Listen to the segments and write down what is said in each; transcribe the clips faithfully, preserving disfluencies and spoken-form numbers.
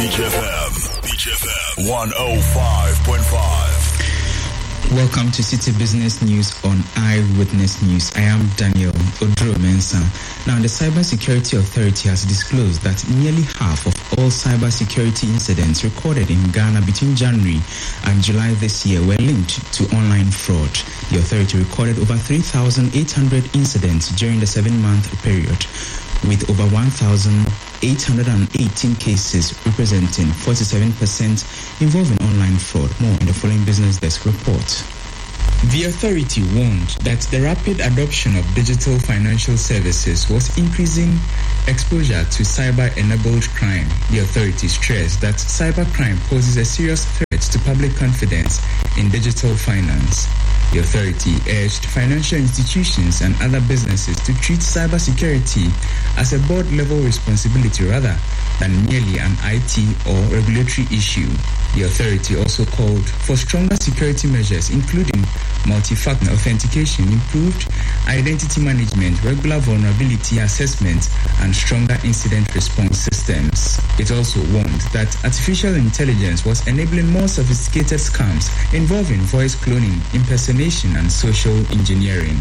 Beach F M, Beach F M, one oh five point five. Welcome to City Business News on Eyewitness News. I am Daniel Odro Mensah. Now, the Cybersecurity Authority has disclosed that nearly half of all cybersecurity incidents recorded in Ghana between January and July this year were linked to online fraud. The authority recorded over three thousand eight hundred incidents during the seven-month period, with over one thousand eight hundred eighteen cases representing forty-seven percent involving online fraud. More in the following Business Desk report. The authority warned that the rapid adoption of digital financial services was increasing exposure to cyber-enabled crime. The authority stressed that cybercrime poses a serious threat to public confidence in digital finance. The authority urged financial institutions and other businesses to treat cybersecurity as a board-level responsibility rather than merely an I T or regulatory issue. The authority also called for stronger security measures, including multi-factor authentication, improved identity management, regular vulnerability assessment, and stronger incident response systems. It also warned that artificial intelligence was enabling more sophisticated scams involving voice cloning, impersonation, and social engineering.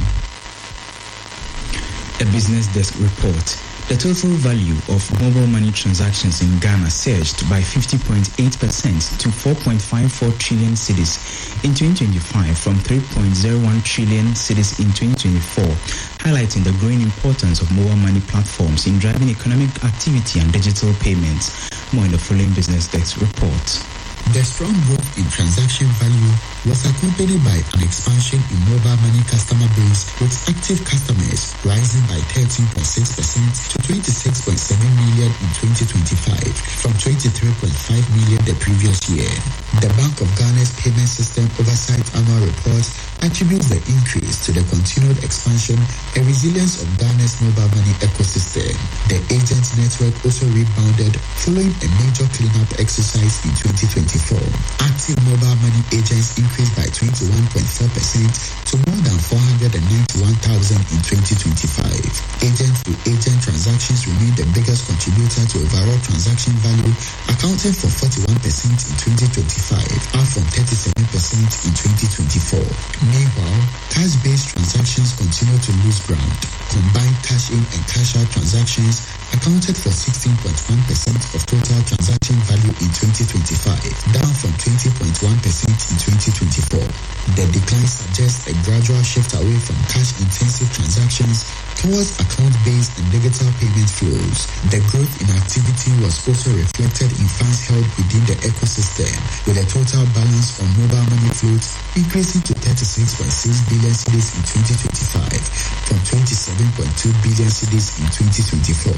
A Business Desk report. The total value of mobile money transactions in Ghana surged by fifty point eight percent to four point five four trillion cedis in twenty twenty-five from three point zero one trillion cedis in twenty twenty-four, highlighting the growing importance of mobile money platforms in driving economic activity and digital payments. More in the following Business Desk report. The strong growth in transaction value was accompanied by an expansion in mobile money customer base, with active customers rising by thirteen point six percent to twenty-six point seven million in twenty twenty-five from twenty-three point five million the previous year. The Bank of Ghana's Payment System Oversight Annual Report attributes the increase to the continued expansion and resilience of Ghana's mobile money ecosystem. The agent network also rebounded following a major cleanup exercise in twenty twenty-four. Active mobile money agents increased by twenty-one point four percent to more than four hundred ninety-one thousand in twenty twenty-five. Agent-to-agent transactions remain the biggest contributor to overall transaction value, accounting for forty-one percent in twenty twenty-five, up from thirty-seven percent in twenty twenty-four. Meanwhile, cash-based transactions continue to lose ground. Combined cash-in and cash-out transactions accounted for sixteen point one percent of total transaction value in twenty twenty-five, down from twenty point one percent in twenty twenty-four. The decline suggests a gradual shift away from cash-intensive transactions towards account-based and digital payment flows. The growth in activity was also reflected in funds held within the ecosystem, with a total balance on mobile money floats increasing to thirty-six point six billion cedis in twenty twenty-five from twenty-seven point two billion cedis in twenty twenty-four.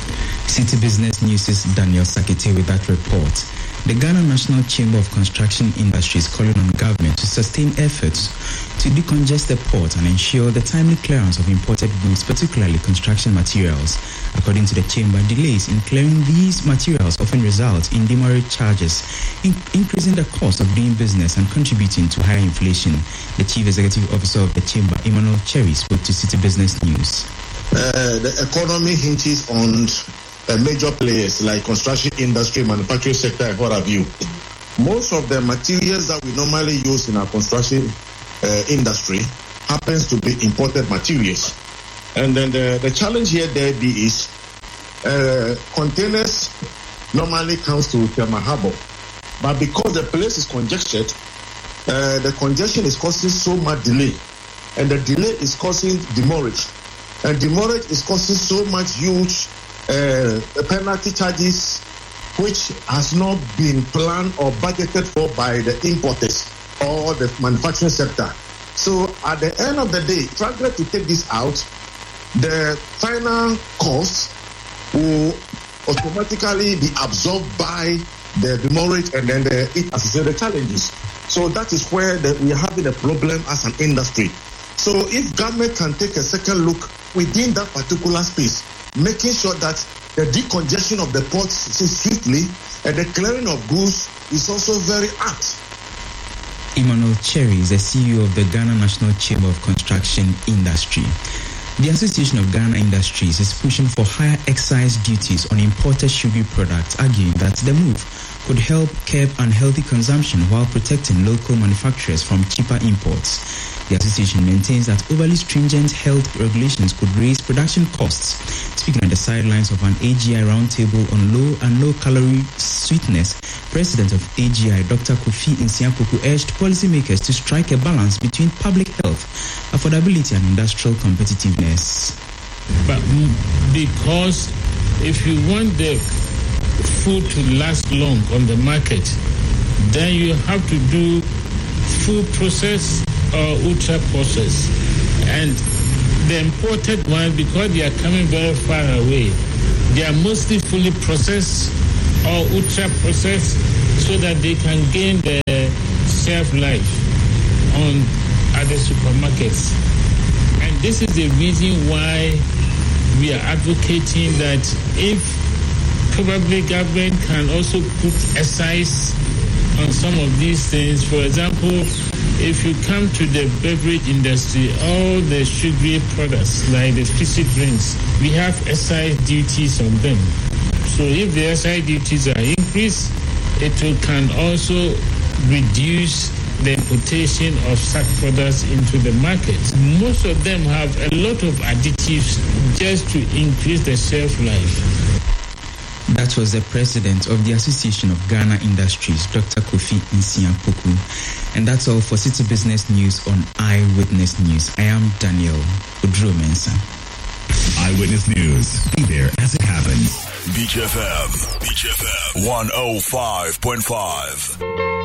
City Business News' Daniel Sakete with that report. The Ghana National Chamber of Construction Industry is calling on government to sustain efforts to decongest the port and ensure the timely clearance of imported goods, particularly construction materials. According to the chamber, delays in clearing these materials often result in demurrage charges, in- increasing the cost of doing business and contributing to higher inflation. The Chief Executive Officer of the chamber, Emmanuel Cherry, spoke to City Business News. Uh, the economy hinges on uh, major players like construction industry, manufacturing sector, and what have you. Most of the materials that we normally use in our construction uh, industry happens to be imported materials. And then the, the challenge here there be is uh, containers normally comes to Tema Harbor, but because the place is congested, uh, the congestion is causing so much delay, and the delay is causing demurrage. And demurrage is causing so much huge uh, penalty charges, which has not been planned or budgeted for by the importers or the manufacturing sector. So at the end of the day, struggling to take this out, the final cost will automatically be absorbed by the demurrage and then the it associated challenges. So that is where the, we are having a problem as an industry. So if government can take a second look within that particular space, making sure that the decongestion of the ports is swiftly and the clearing of goods is also very apt. Emmanuel Cherry is the C E O of the Ghana National Chamber of Construction Industry. The Association of Ghana Industries is pushing for higher excise duties on imported sugary products, arguing that the move could help curb unhealthy consumption while protecting local manufacturers from cheaper imports. The association maintains that overly stringent health regulations could raise production costs. Speaking on the sidelines of an A G I roundtable on low and low-calorie sweetness, President of A G I, Doctor Kofi Nsiah-Poku, urged policymakers to strike a balance between public health, affordability, and industrial competitiveness. But because if you want the food to last long on the market, then you have to do food process or ultra process. And the imported one, because they are coming very far away, they are mostly fully processed or ultra processed so that they can gain the shelf life on other supermarkets. And this is the reason why we are advocating that if probably government can also put excise on some of these things. For example, if you come to the beverage industry, all the sugary products like the fizzy drinks, we have excise duties on them. So if the excise duties are increased, it can also reduce the importation of such products into the market. Most of them have a lot of additives just to increase the shelf life. That was the president of the Association of Ghana Industries, Doctor Kofi Nsiah-Poku. And that's all for City Business News on Eyewitness News. I am Daniel Oduro-Mensah. Eyewitness News. Be there as it happens. Beach F M. Beach F M. one oh five point five.